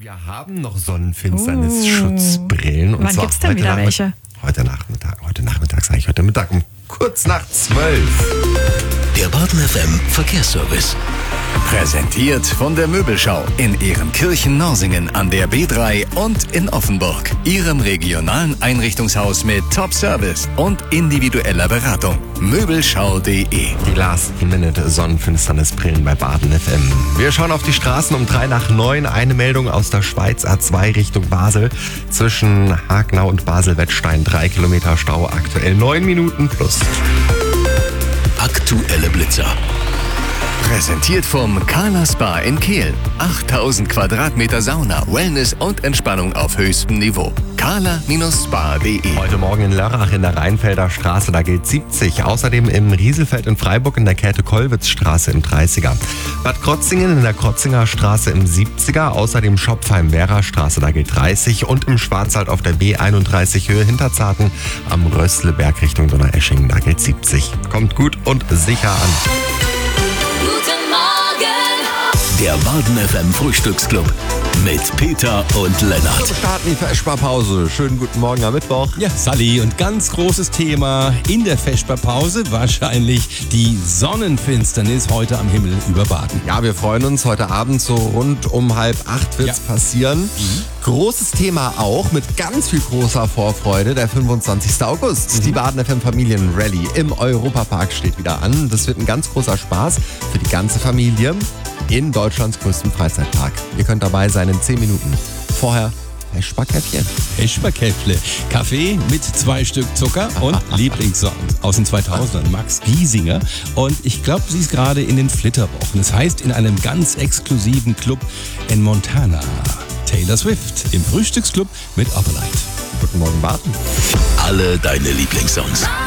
Wir haben noch Sonnenfinsternis-Schutzbrillen. Wann gibt's denn wieder welche? Heute Nachmittag sage ich, heute Mittag um kurz nach 12. Der Baden FM Verkehrsservice. Präsentiert von der Möbelschau in Ehrenkirchen-Norsingen an der B3 und in Offenburg. Ihrem regionalen Einrichtungshaus mit Top-Service und individueller Beratung. Möbelschau.de. Die Last-Minute-Sonnenfinsternis-Brillen bei Baden FM. Wir schauen auf die Straßen um 8:03. Eine Meldung aus der Schweiz, A2 Richtung Basel. Zwischen Hagenau und Basel-Wettstein 3 Kilometer Stau, aktuell 9 Minuten plus. Aktuelle Blitzer. Präsentiert vom Kala Spa in Kehl. 8000 Quadratmeter Sauna, Wellness und Entspannung auf höchstem Niveau. kala-spa.de. Heute Morgen in Lörrach in der Rheinfelder Straße, da gilt 70. Außerdem im Rieselfeld in Freiburg in der Käthe-Kollwitz-Straße im 30er. Bad Krotzingen in der Krotzinger Straße im 70er. Außerdem Schopfheim-Wehrer-Straße, da gilt 30. Und im Schwarzwald auf der B31 Höhe Hinterzarten am Rössleberg Richtung Donaueschingen, da gilt 70. Kommt gut und sicher an. Der Baden FM Frühstücksclub mit Peter und Lennart. Wir starten die Vesperpause. Schönen guten Morgen am Mittwoch. Ja, Sally, und ganz großes Thema in der Vesperpause wahrscheinlich die Sonnenfinsternis heute am Himmel über Baden. Ja, wir freuen uns. Heute Abend so rund um 7:30 wird's passieren. Großes Thema auch, mit ganz viel großer Vorfreude, der 25. August. Die Baden FM Familienrallye im Europapark steht wieder an. Das wird ein ganz großer Spaß für die ganze Familie in Deutschlands größtem Freizeitpark. Ihr könnt dabei sein in 10 Minuten. Vorher Vesperkäffchen. Vesperkäffle. Kaffee mit 2 Stück Zucker und Lieblingssong aus den 2000ern, Max Giesinger. Und ich glaube, sie ist gerade in den Flitterwochen. Das heißt, in einem ganz exklusiven Club in Montana. Taylor Swift im Frühstücksclub mit Opelite. Guten Morgen, Baden. Alle deine Lieblingssongs.